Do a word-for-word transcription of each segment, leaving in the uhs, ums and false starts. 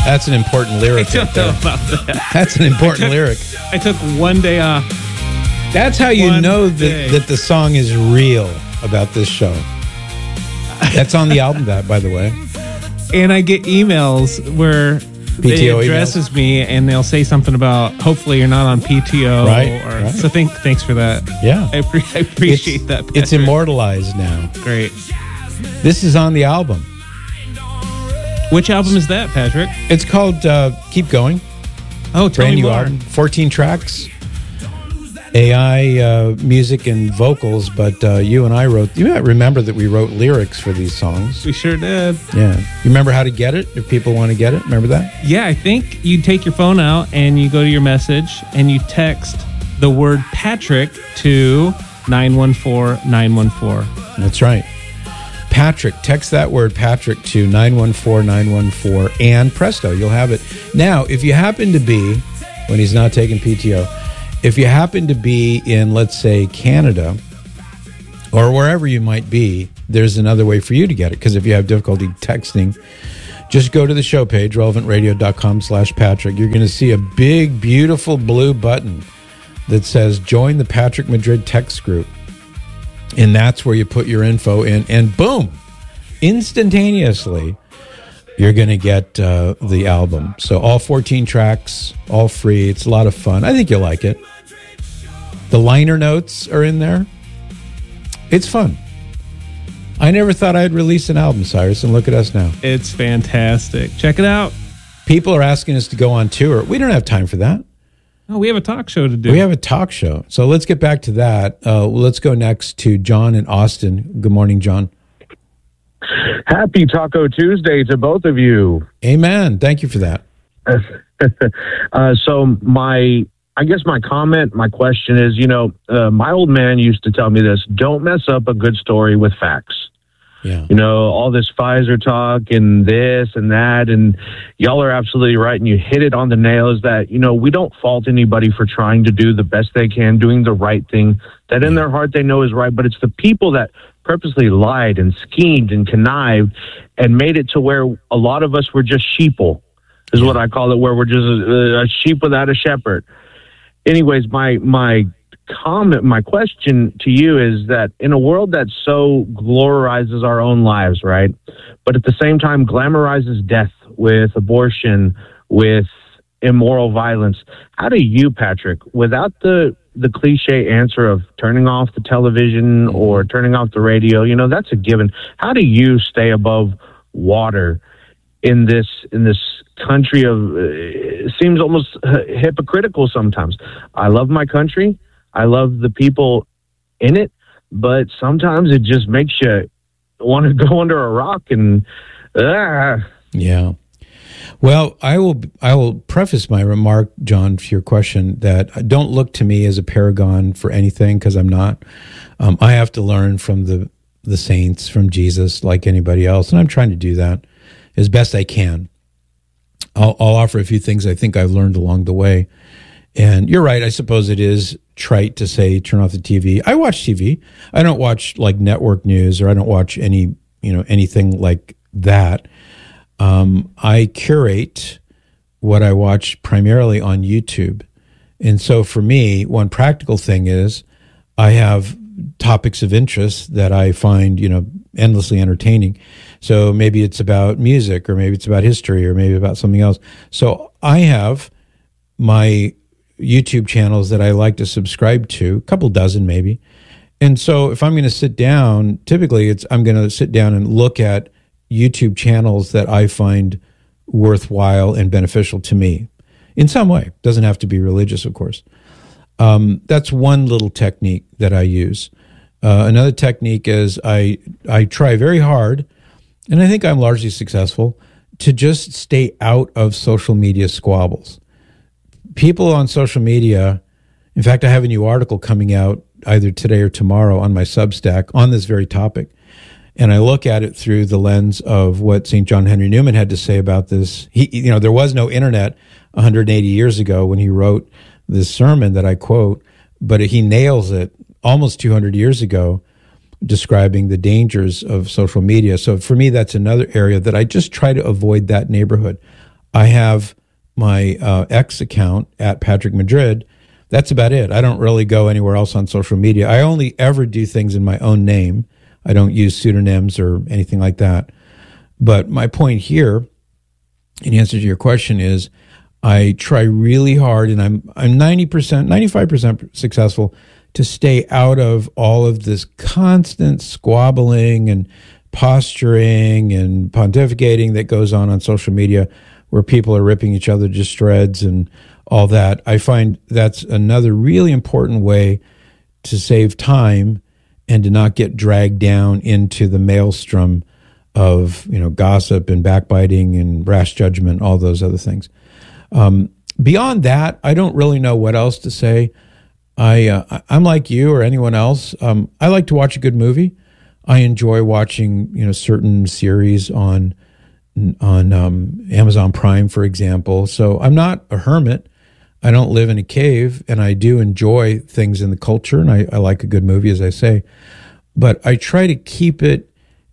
That's an important lyric. I don't right there. know about that. That's an important I took, lyric. I took one day off. That's how you One know that, day. that the song is real about this show. That's on the album, that, by the way. And I get emails where P T O they addresses me and they'll say something about hopefully you're not on P T O. Right, Or, right. So thank, thanks for that. Yeah. I, pre- I appreciate it's, that. It's Patrick. immortalized now. Great. This is on the album. Which album is that, Patrick? It's called uh, Keep Going. Oh, tell Brand me new more. album. fourteen tracks. A I uh, music and vocals, but uh, you and I wrote, you might remember that we wrote lyrics for these songs. We sure did. Yeah. You remember how to get it if people want to get it? Remember that? Yeah, I think you take your phone out and you go to your message and you text the word Patrick to nine one four nine one four. That's right. Patrick, text that word Patrick to nine one four nine one four and presto, you'll have it. Now, if you happen to be, when he's not taking P T O, if you happen to be in, let's say, Canada or wherever you might be, there's another way for you to get it. Because if you have difficulty texting, just go to the show page, relevant radio dot com slash Patrick. You're going to see a big, beautiful blue button that says join the Patrick Madrid text group. And that's where you put your info in. And boom, instantaneously, you're going to get uh, the album. So all fourteen tracks, all free. It's a lot of fun. I think you'll like it. The liner notes are in there. It's fun. I never thought I'd release an album, Cyrus, and look at us now. It's fantastic. Check it out. People are asking us to go on tour. We don't have time for that. Oh, we have a talk show to do. We have a talk show. So let's get back to that. Uh, let's go next to John in Austin. Good morning, John. Happy Taco Tuesday to both of you. Amen. Thank you for that. uh, so my, I guess my comment, my question is, you know, uh, my old man used to tell me this: don't mess up a good story with facts. Yeah. You know, all this Pfizer talk and this and that, and y'all are absolutely right, and you hit it on the nail, is that, you know, we don't fault anybody for trying to do the best they can, doing the right thing that in their heart they know is right, but it's the people that purposely lied and schemed and connived and made it to where a lot of us were just sheeple, is what I call it, where we're just a, a sheep without a shepherd. Anyways, my my comment, my question to you is that in a world that so glorizes our own lives, right, but at the same time glamorizes death with abortion, with immoral violence, how do you, Patrick, without the the cliche answer of turning off the television or turning off the radio, you know, that's a given, how do you stay above water in this in this country of uh, it seems almost hypocritical sometimes? I love my country, I love the people in it, but sometimes it just makes you want to go under a rock and uh. Yeah. Well, I will I will preface my remark, John, to your question, that don't look to me as a paragon for anything, because I'm not. Um, I have to learn from the, the saints, from Jesus, like anybody else, and I'm trying to do that as best I can. I'll, I'll offer a few things I think I've learned along the way. And you're right, I suppose it is trite to say turn off the T V. I watch T V. I don't watch like network news, or I don't watch any, you know, anything like that. Um, I curate what I watch primarily on YouTube. And so for me, one practical thing is I have topics of interest that I find, you know, endlessly entertaining. So maybe it's about music, or maybe it's about history, or maybe about something else. So I have my YouTube channels that I like to subscribe to, a couple dozen maybe. And so if I'm going to sit down, typically it's I'm going to sit down and look at YouTube channels that I find worthwhile and beneficial to me in some way. Doesn't have to be religious, of course. Um, that's one little technique that I use. Uh, another technique is I I try very hard, and I think I'm largely successful, to just stay out of social media squabbles. People on social media, in fact, I have a new article coming out either today or tomorrow on my Substack on this very topic. And I look at it through the lens of what Saint John Henry Newman had to say about this. He, you know, there was no internet one hundred eighty years ago when he wrote this sermon that I quote, but he nails it almost two hundred years ago, describing the dangers of social media. So for me, that's another area that I just try to avoid that neighborhood. I have my uh, X account at Patrick Madrid. That's about it. I don't really go anywhere else on social media. I only ever do things in my own name. I don't use pseudonyms or anything like that. But my point here, in answer to your question, is I try really hard, and I'm I'm ninety percent, ninety-five percent successful, to stay out of all of this constant squabbling and posturing and pontificating that goes on on social media, where people are ripping each other to shreds and all that. I find that's another really important way to save time and to not get dragged down into the maelstrom of, you know, gossip and backbiting and rash judgment, all those other things. Um, beyond that, I don't really know what else to say. I, uh, I'm like you or anyone else. Um, I like to watch a good movie. I enjoy watching, you know, certain series on on um, Amazon Prime, for example. So I'm not a hermit. I don't live in a cave, and I do enjoy things in the culture, and I, I like a good movie, as I say. But I try to keep it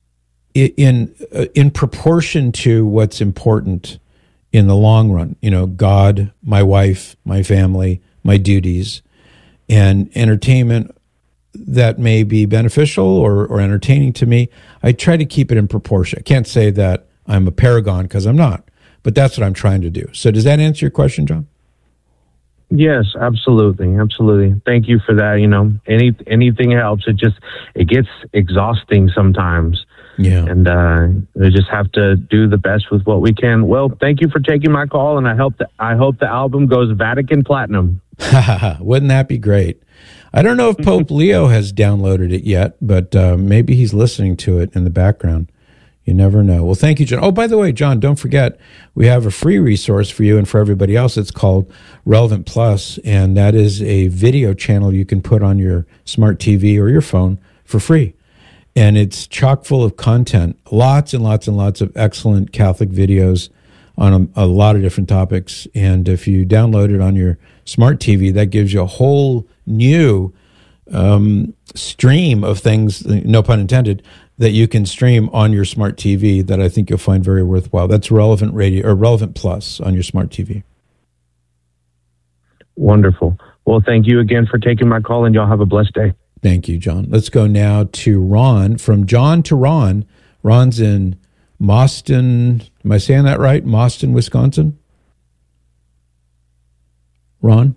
in uh, in proportion to what's important in the long run. You know, God, my wife, my family, my duties, and entertainment that may be beneficial or, or entertaining to me. I try to keep it in proportion. I can't say that I'm a paragon, because I'm not, but that's what I'm trying to do. So does that answer your question, John? Yes, absolutely. Absolutely. Thank you for that. You know, any, anything helps. It just, it gets exhausting sometimes. Yeah. And uh, we just have to do the best with what we can. Well, thank you for taking my call, and I hope that I hope the album goes Vatican Platinum. Wouldn't that be great? I don't know if Pope Leo has downloaded it yet, but uh, maybe he's listening to it in the background. You never know. Well, thank you, John. Oh, by the way, John, don't forget, we have a free resource for you and for everybody else. It's called Relevant Plus, and that is a video channel you can put on your smart T V or your phone for free. And it's chock full of content, lots and lots and lots of excellent Catholic videos on a, a lot of different topics. And if you download it on your smart T V, that gives you a whole new um, stream of things, no pun intended, that you can stream on your smart T V that I think you'll find very worthwhile. That's Relevant Radio or Relevant Plus on your smart T V. Wonderful. Well, thank you again for taking my call, and y'all have a blessed day. Thank you, John. Let's go now to Ron. From John to Ron. Ron's in Mauston. Am I saying that right? Mauston, Wisconsin? Ron?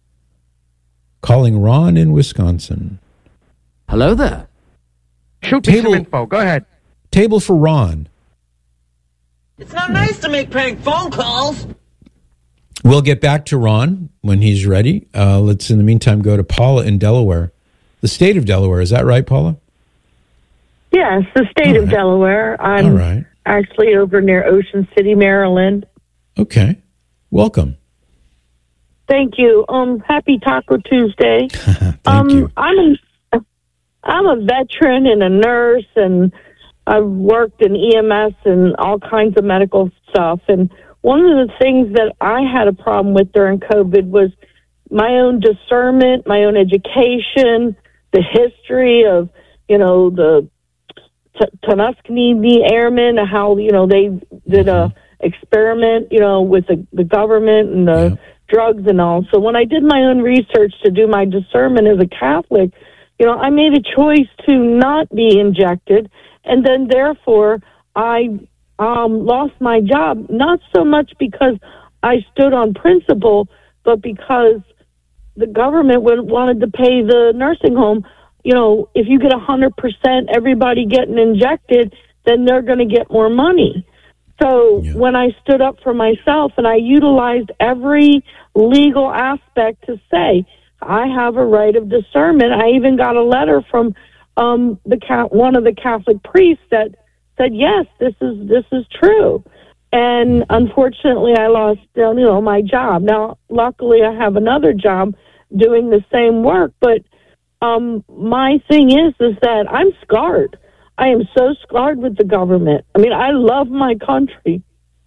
Calling Ron in Wisconsin. Hello there. Shoot me some info. Go ahead. Table for Ron. It's not nice to make prank phone calls. We'll get back to Ron when he's ready. Uh, let's, in the meantime, go to Paula in Delaware. The state of Delaware. Is that right, Paula? Yes, the state All of right. Delaware. I'm All right. actually over near Ocean City, Maryland. Okay. Welcome. Thank you. Um, happy Taco Tuesday. Thank um, you. I'm a, I'm a veteran and a nurse, and I've worked in E M S and all kinds of medical stuff. And one of the things that I had a problem with during COVID was my own discernment, my own education, the history of, you know, the T- Tuskegee Airmen, how, you know, they did a experiment, you know, with the, the government and the Yeah. drugs and all. So when I did my own research to do my discernment as a Catholic, you know, I made a choice to not be injected. And then therefore I um, lost my job, not so much because I stood on principle, but because the government wanted to pay the nursing home. You know, if you get one hundred percent everybody getting injected, then they're going to get more money. So Yeah. when I stood up for myself and I utilized every legal aspect to say, I have a right of discernment. I even got a letter from um, the one of the Catholic priests that said, yes, this is this is true. And unfortunately, I lost, you know, my job. Now, luckily, I have another job doing the same work. But um, my thing is, is that I'm scarred. I am so scarred with the government. I mean, I love my country,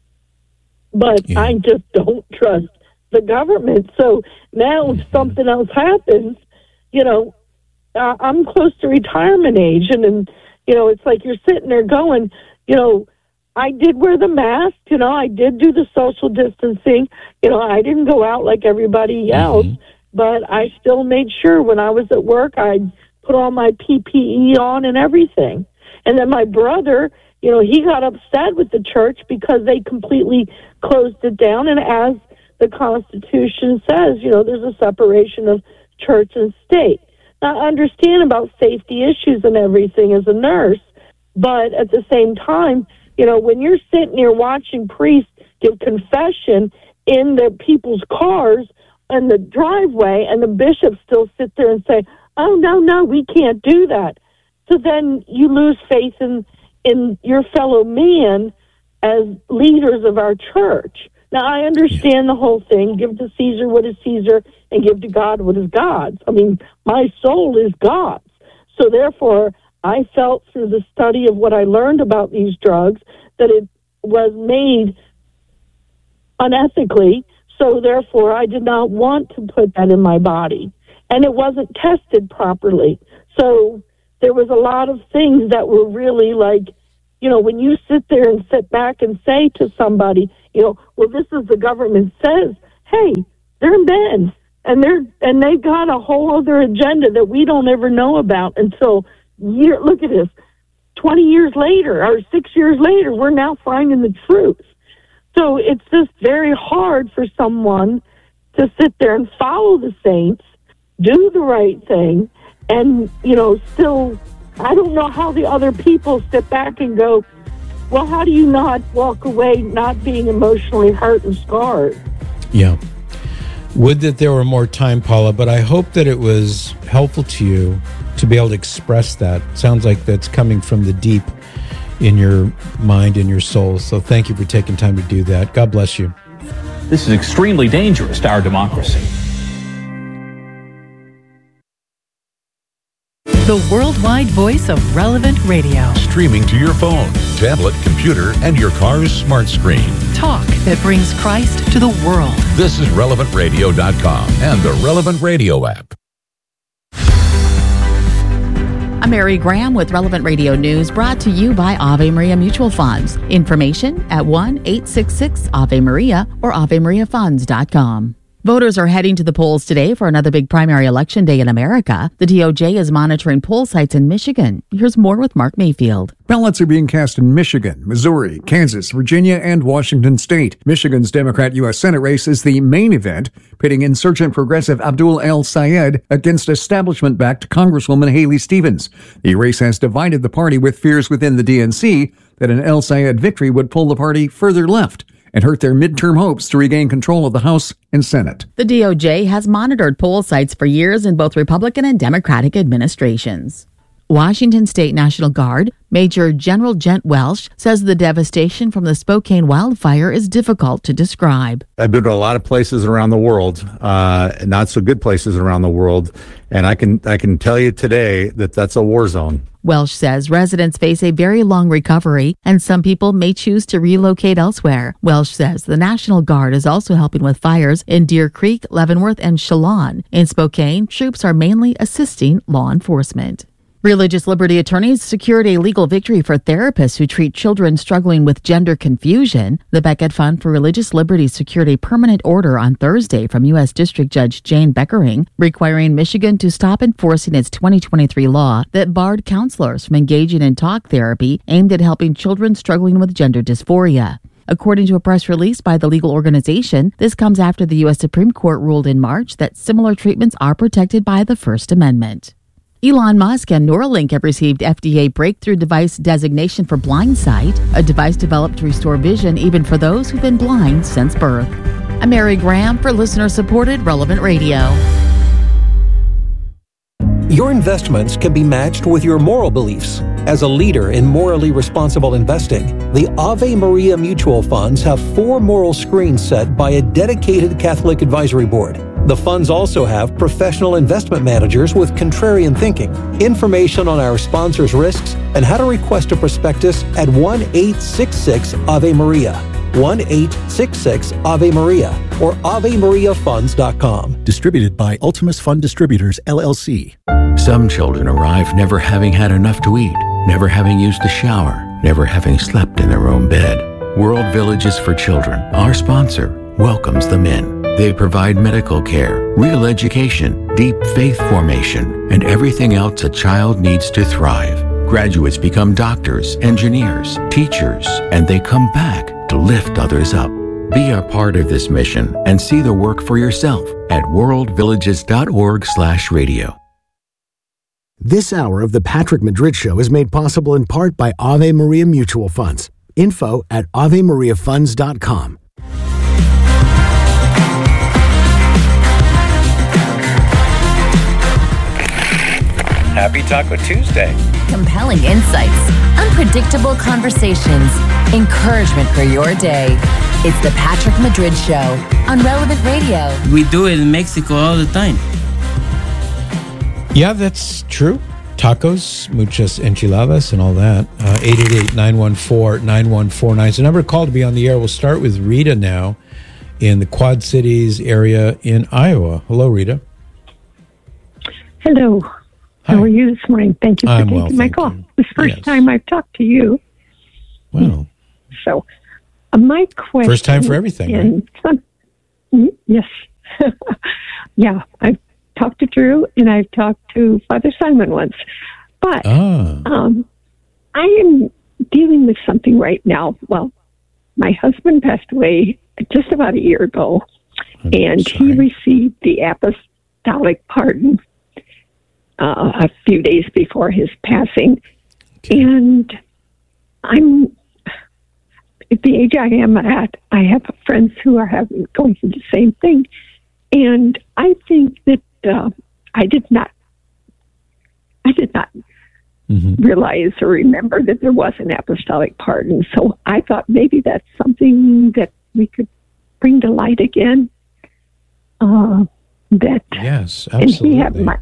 but Yeah. I just don't trust the government. So now if something else happens, you know, uh, I'm close to retirement age. And, and, you know, it's like you're sitting there going, you know, I did wear the mask, you know, I did do the social distancing. You know, I didn't go out like everybody else, mm-hmm. but I still made sure when I was at work, I'd put all my P P E on and everything. And then my brother, you know, he got upset with the church because they completely closed it down. And as the Constitution says, you know, there's a separation of church and state. Now, I understand about safety issues and everything as a nurse, but at the same time, you know, when you're sitting here watching priests give confession in the people's cars in the driveway, and the bishops still sit there and say, oh, no, no, we can't do that. So then you lose faith in, in your fellow man as leaders of our church. Now, I understand the whole thing. Give to Caesar what is Caesar and give to God what is God's. I mean, my soul is God's. So therefore, I felt through the study of what I learned about these drugs that it was made unethically. So therefore, I did not want to put that in my body. And it wasn't tested properly. So there was a lot of things that were really like, you know, when you sit there and sit back and say to somebody, you know, well, this is the government says, hey, they're men, and they're and they got a whole other agenda that we don't ever know about until year. Look at this, twenty years later or six years later, we're now finding the truth. So it's just very hard for someone to sit there and follow the saints, do the right thing, and you know, still. I don't know how the other people sit back and go, well, how do you not walk away not being emotionally hurt and scarred? Yeah. Would that there were more time, Paula, but I hope that it was helpful to you to be able to express that. Sounds like that's coming from the deep in your mind and your soul. So thank you for taking time to do that. God bless you. This is extremely dangerous to our democracy. The worldwide voice of Relevant Radio. Streaming to your phone, tablet, computer, and your car's smart screen. Talk that brings Christ to the world. This is relevant radio dot com and the Relevant Radio app. I'm Mary Graham with Relevant Radio News, brought to you by Ave Maria Mutual Funds. Information at one eight six six Ave Maria or ave maria funds dot com. Voters are heading to the polls today for another big primary election day in America. The D O J is monitoring poll sites in Michigan. Here's more with Mark Mayfield. Ballots are being cast in Michigan, Missouri, Kansas, Virginia, and Washington State. Michigan's Democrat U S Senate race is the main event, pitting insurgent progressive Abdul El-Sayed against establishment-backed Congresswoman Haley Stevens. The race has divided the party, with fears within the D N C that an El-Sayed victory would pull the party further left and hurt their midterm hopes to regain control of the House and Senate. The D O J has monitored poll sites for years in both Republican and Democratic administrations. Washington State National Guard Major General Gent Welsh says the devastation from the Spokane wildfire is difficult to describe. I've been to a lot of places around the world, uh, not so good places around the world, and I can I can tell you today that that's a war zone. Welsh says residents face a very long recovery, and some people may choose to relocate elsewhere. Welsh says the National Guard is also helping with fires in Deer Creek, Leavenworth, and Chelan. In Spokane, troops are mainly assisting law enforcement. Religious liberty attorneys secured a legal victory for therapists who treat children struggling with gender confusion. The Becket Fund for Religious Liberty secured a permanent order on Thursday from U S District Judge Jane Beckering, requiring Michigan to stop enforcing its twenty twenty-three law that barred counselors from engaging in talk therapy aimed at helping children struggling with gender dysphoria. According to a press release by the legal organization, this comes after the U S Supreme Court ruled in March that similar treatments are protected by the First Amendment. Elon Musk and Neuralink have received F D A breakthrough device designation for BlindSight, a device developed to restore vision even for those who've been blind since birth. I'm Mary Graham for listener-supported Relevant Radio. Your investments can be matched with your moral beliefs. As a leader in morally responsible investing, the Ave Maria Mutual Funds have four moral screens set by a dedicated Catholic advisory board. The funds also have professional investment managers with contrarian thinking. Information on our sponsors' risks and how to request a prospectus at one eight six six Ave Maria, one eight six six Ave Maria, or ave maria funds dot com. Distributed by Ultimus Fund Distributors, L L C. Some children arrive never having had enough to eat, never having used the shower, never having slept in their own bed. World Villages for Children, our sponsor, welcomes them in. They provide medical care, real education, deep faith formation, and everything else a child needs to thrive. Graduates become doctors, engineers, teachers, and they come back to lift others up. Be a part of this mission and see the work for yourself at worldvillages.org slash radio. This hour of the Patrick Madrid Show is made possible in part by Ave Maria Mutual Funds. Info at ave maria funds dot com. Happy Taco Tuesday. Compelling insights, unpredictable conversations, encouragement for your day. It's the Patrick Madrid Show on Relevant Radio. We do it in Mexico all the time. Yeah, that's true. Tacos, muchas enchiladas, and all that. Uh, eight eight eight, nine one four, nine one four nine is the number to call to be on the air. We'll start with Rita now in the Quad Cities area in Iowa. Hello, Rita. Hello. Hi. How are you this morning? Thank you for I'm taking well, my call. You. It's the first yes. time I've talked to you. Well. So, uh, my question... First time for everything, and right? Some, yes. Yeah, I've talked to Drew, and I've talked to Father Simon once. But ah. um, I am dealing with something right now. Well, my husband passed away just about a year ago, I'm and sorry. he received the apostolic pardon uh, a few days before his passing. Okay. And I'm, at the age I am at, I have friends who are having going through the same thing. And I think that uh, I did not, I did not mm-hmm. realize or remember that there was an apostolic pardon. So I thought maybe that's something that we could bring to light again. Uh, that yes, absolutely. And he had my,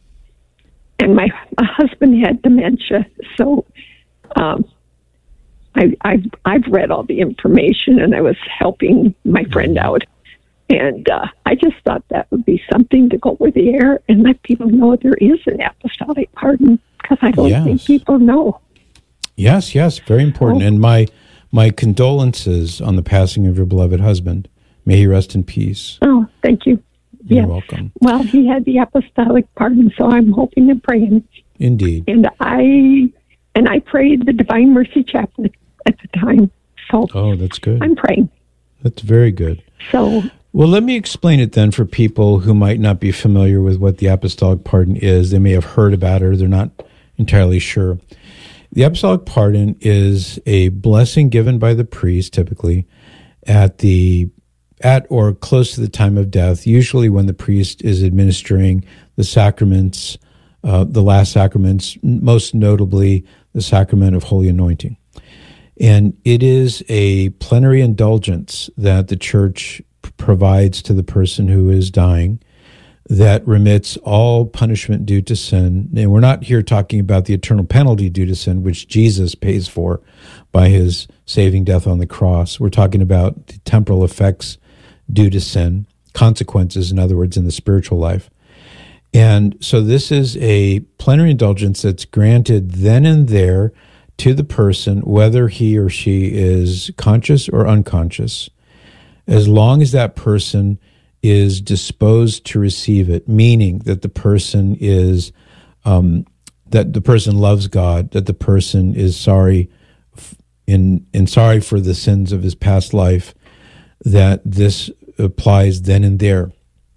and my, my husband had dementia, so um, I, I've I've read all the information, and I was helping my friend out. And uh, I just thought that would be something to go over the air and let people know there is an apostolic pardon, because I don't yes. think people know. Yes, yes, very important. Oh. And my my condolences on the passing of your beloved husband. May he rest in peace. Oh, thank you. You're yes. welcome. Well, he had the apostolic pardon, so I'm hoping and praying. Indeed. And I and I prayed the Divine Mercy Chaplet at the time. So oh, that's good. I'm praying. That's very good. So. Well, let me explain it then for people who might not be familiar with what the apostolic pardon is. They may have heard about it, or they're not entirely sure. The apostolic pardon is a blessing given by the priest, typically, at the at or close to the time of death, usually when the priest is administering the sacraments, uh, the last sacraments, most notably the sacrament of Holy Anointing. And it is a plenary indulgence that the Church provides to the person who is dying that remits all punishment due to sin. And we're not here talking about the eternal penalty due to sin, which Jesus pays for by his saving death on the cross. We're talking about the temporal effects due to sin, consequences, in other words, in the spiritual life. And so this is a plenary indulgence that's granted then and there to the person, whether he or she is conscious or unconscious, as long as that person is disposed to receive it, meaning that the person is, um, that the person loves God, that the person is sorry in, in sorry for the sins of his past life, that this applies then and there.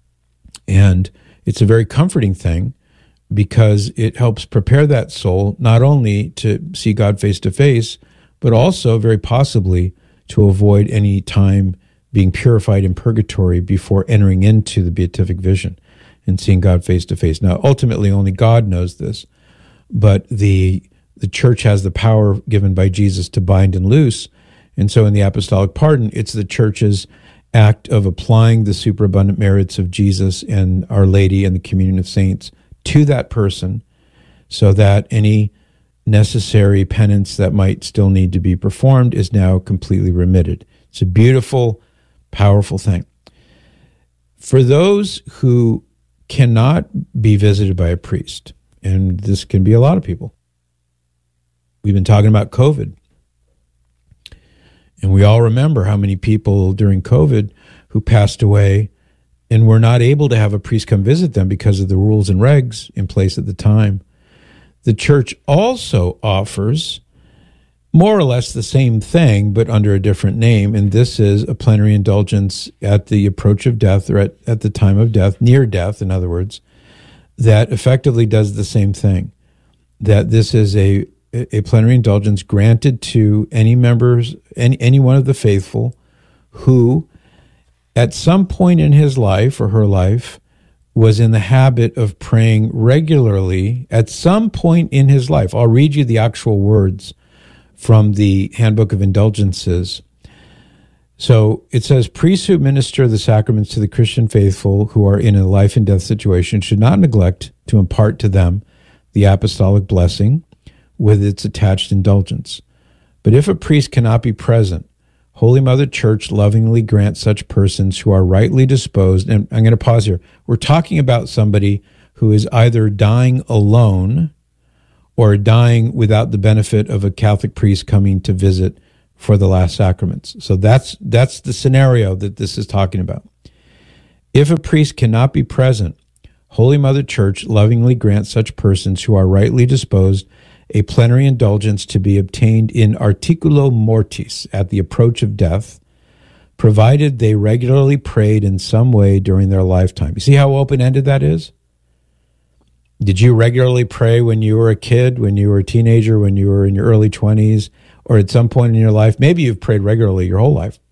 And it's a very comforting thing, because it helps prepare that soul not only to see God face to face, but also very possibly to avoid any time being purified in purgatory before entering into the beatific vision and seeing God face to face. Now, ultimately, only God knows this, but the the Church has the power given by Jesus to bind and loose. And so in the apostolic pardon, it's the Church's act of applying the superabundant merits of Jesus and Our Lady and the communion of saints to that person, so that any necessary penance that might still need to be performed is now completely remitted. It's a beautiful, powerful thing. For those who cannot be visited by a priest, and this can be a lot of people, we've been talking about COVID And we all remember how many people during COVID who passed away and were not able to have a priest come visit them because of the rules and regs in place at the time. The church also offers more or less the same thing, but under a different name, and this is a plenary indulgence at the approach of death, or at, at the time of death, near death, in other words, that effectively does the same thing. That this is a, a plenary indulgence granted to any members, any, any one of the faithful who, at some point in his life or her life, was in the habit of praying regularly at some point in his life. I'll read you the actual words from the Handbook of Indulgences. So it says, priests who administer the sacraments to the Christian faithful who are in a life and death situation should not neglect to impart to them the apostolic blessing with its attached indulgence. But if a priest cannot be present, Holy Mother Church lovingly grants such persons who are rightly disposed, and I'm going to pause here. We're talking about somebody who is either dying alone or dying without the benefit of a Catholic priest coming to visit for the last sacraments. So that's that's the scenario that this is talking about. If a priest cannot be present, Holy Mother Church lovingly grants such persons who are rightly disposed a plenary indulgence to be obtained in articulo mortis at the approach of death, provided they regularly prayed in some way during their lifetime. You see how open-ended that is? Did you regularly pray when you were a kid, when you were a teenager, when you were in your early twenties, or at some point in your life? Maybe you've prayed regularly your whole life.